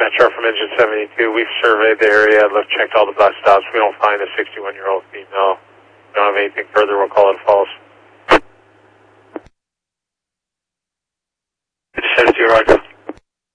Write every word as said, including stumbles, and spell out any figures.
Metro from Engine seventy-two. We've surveyed the area, looked, checked all the bus stops. We don't find a sixty-one-year-old female. We don't have anything further. We'll call it false. seventy-two, Roger.